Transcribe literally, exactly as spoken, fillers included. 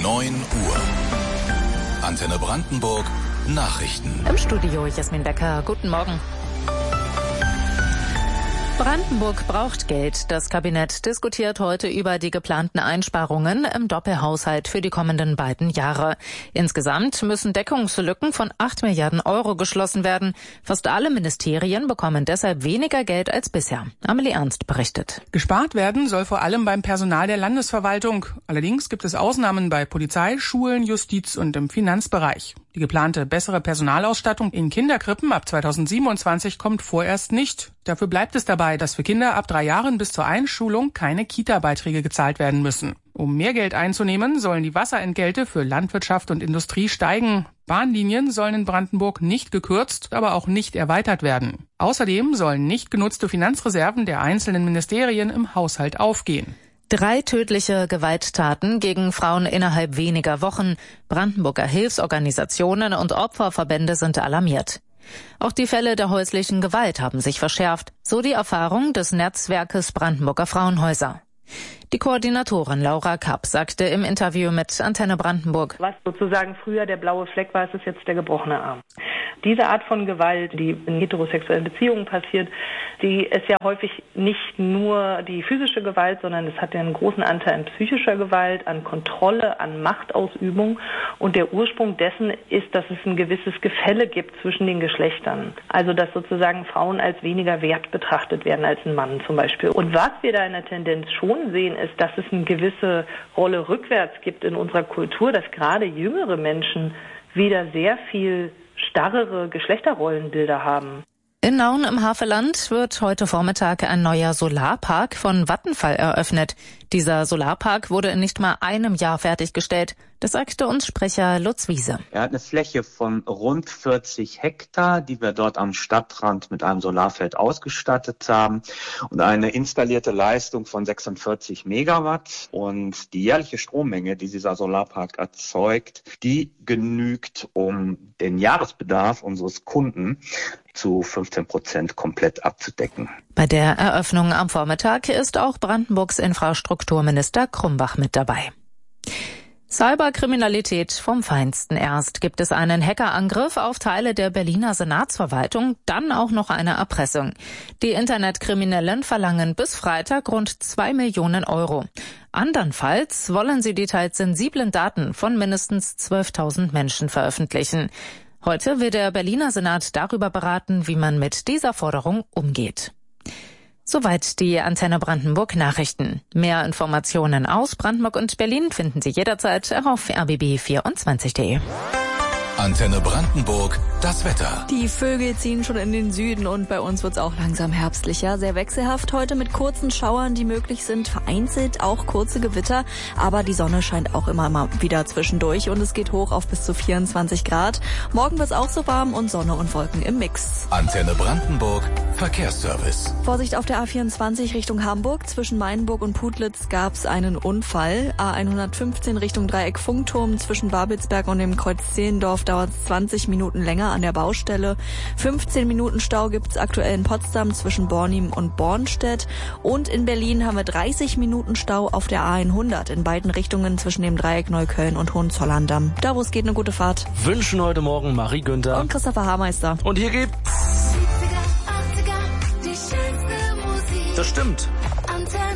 neun Uhr. Antenne Brandenburg Nachrichten. Im Studio Jasmin Becker. Guten Morgen. Brandenburg braucht Geld. Das Kabinett diskutiert heute über die geplanten Einsparungen im Doppelhaushalt für die kommenden beiden Jahre. Insgesamt müssen Deckungslücken von acht Milliarden Euro geschlossen werden. Fast alle Ministerien bekommen deshalb weniger Geld als bisher. Amelie Ernst berichtet. Gespart werden soll vor allem beim Personal der Landesverwaltung. Allerdings gibt es Ausnahmen bei Polizei, Schulen, Justiz und im Finanzbereich. Die geplante bessere Personalausstattung in Kinderkrippen ab zweitausendsiebenundzwanzig kommt vorerst nicht. Dafür bleibt es dabei, dass für Kinder ab drei Jahren bis zur Einschulung keine Kita-Beiträge gezahlt werden müssen. Um mehr Geld einzunehmen, sollen die Wasserentgelte für Landwirtschaft und Industrie steigen. Bahnlinien sollen in Brandenburg nicht gekürzt, aber auch nicht erweitert werden. Außerdem sollen nicht genutzte Finanzreserven der einzelnen Ministerien im Haushalt aufgehen. Drei tödliche Gewalttaten gegen Frauen innerhalb weniger Wochen. Brandenburger Hilfsorganisationen und Opferverbände sind alarmiert. Auch die Fälle der häuslichen Gewalt haben sich verschärft, so die Erfahrung des Netzwerkes Brandenburger Frauenhäuser. Die Koordinatorin Laura Kapp sagte im Interview mit Antenne Brandenburg: Was sozusagen früher der blaue Fleck war, ist es jetzt der gebrochene Arm. Diese Art von Gewalt, die in heterosexuellen Beziehungen passiert, die ist ja häufig nicht nur die physische Gewalt, sondern es hat ja einen großen Anteil an psychischer Gewalt, an Kontrolle, an Machtausübung. Und der Ursprung dessen ist, dass es ein gewisses Gefälle gibt zwischen den Geschlechtern. Also dass sozusagen Frauen als weniger wert betrachtet werden als ein Mann zum Beispiel. Und was wir da in der Tendenz schon sehen, ist, dass es eine gewisse Rolle rückwärts gibt in unserer Kultur, dass gerade jüngere Menschen wieder sehr viel starrere Geschlechterrollenbilder haben. In Nauen im Havelland wird heute Vormittag ein neuer Solarpark von Vattenfall eröffnet. Dieser Solarpark wurde in nicht mal einem Jahr fertiggestellt. Das sagte uns Sprecher Lutz Wiese. Er hat eine Fläche von rund vierzig Hektar, die wir dort am Stadtrand mit einem Solarfeld ausgestattet haben, und eine installierte Leistung von sechsundvierzig Megawatt. Und die jährliche Strommenge, die dieser Solarpark erzeugt, die genügt, um den Jahresbedarf unseres Kunden zu fünfzehn Prozent komplett abzudecken. Bei der Eröffnung am Vormittag ist auch Brandenburgs Infrastrukturminister Krumbach mit dabei. Cyberkriminalität vom Feinsten. Erst gibt es einen Hackerangriff auf Teile der Berliner Senatsverwaltung, dann auch noch eine Erpressung. Die Internetkriminellen verlangen bis Freitag rund zwei Millionen Euro. Andernfalls wollen sie die teils sensiblen Daten von mindestens zwölftausend Menschen veröffentlichen. Heute wird der Berliner Senat darüber beraten, wie man mit dieser Forderung umgeht. Soweit die Antenne Brandenburg Nachrichten. Mehr Informationen aus Brandenburg und Berlin finden Sie jederzeit auf r b b vierundzwanzig punkt de. Antenne Brandenburg, das Wetter. Die Vögel ziehen schon in den Süden und bei uns wird es auch langsam herbstlicher. Sehr wechselhaft heute mit kurzen Schauern, die möglich sind. Vereinzelt auch kurze Gewitter, aber die Sonne scheint auch immer mal wieder zwischendurch und es geht hoch auf bis zu vierundzwanzig Grad. Morgen wird es auch so warm und Sonne und Wolken im Mix. Antenne Brandenburg, Verkehrsservice. Vorsicht auf der A vierundzwanzig Richtung Hamburg. Zwischen Mainburg und Putlitz gab es einen Unfall. A hundertfünfzehn Richtung Dreieck Funkturm zwischen Babelsberg und dem Kreuz Zehlendorf dauert es zwanzig Minuten länger an der Baustelle. fünfzehn Minuten Stau gibt es aktuell in Potsdam zwischen Bornim und Bornstedt. Und in Berlin haben wir dreißig Minuten Stau auf der A hundert in beiden Richtungen zwischen dem Dreieck Neukölln und Hohenzollern-Damm. Da, wo es geht, eine gute Fahrt. Wünschen heute Morgen Marie Günther und Christopher Haarmeister. Und hier gibt's... Das stimmt.